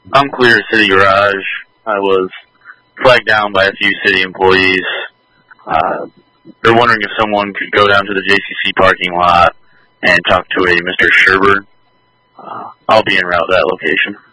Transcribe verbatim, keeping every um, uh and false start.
I'm clear at City Garage. I was flagged down by a few city employees. Uh, they're wondering if someone could go down to the J C C parking lot and talk to a Mister Sherber. Uh, I'll be en route to that location.